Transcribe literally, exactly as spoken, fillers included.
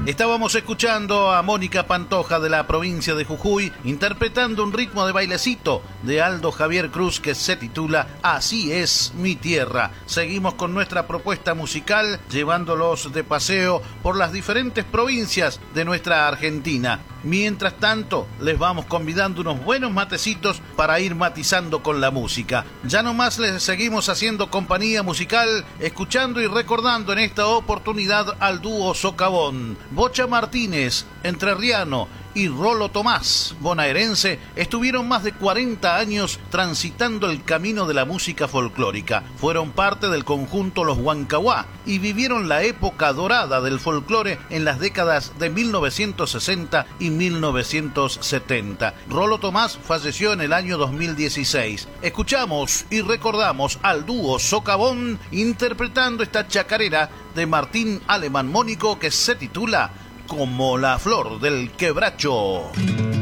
Estábamos escuchando a Mónica Pantoja de la provincia de Jujuy interpretando un ritmo de bailecito de Aldo Javier Cruz que se titula Así es mi tierra. Seguimos con nuestra propuesta musical llevándolos de paseo por las diferentes provincias de nuestra Argentina. Mientras tanto, les vamos convidando unos buenos matecitos para ir matizando con la música. Ya nomás les seguimos haciendo compañía musical, escuchando y recordando en esta oportunidad al dúo Socavón. Bocha Martínez, entrerriano, y Rolo Tomás, bonaerense, estuvieron más de cuarenta años transitando el camino de la música folclórica. Fueron parte del conjunto Los Huancahuá y vivieron la época dorada del folclore en las décadas de mil novecientos sesenta y mil novecientos setenta. Rolo Tomás falleció en el año dos mil dieciséis. Escuchamos y recordamos al dúo Socavón interpretando esta chacarera de Martín Alemán Mónico que se titula Como la flor del quebracho.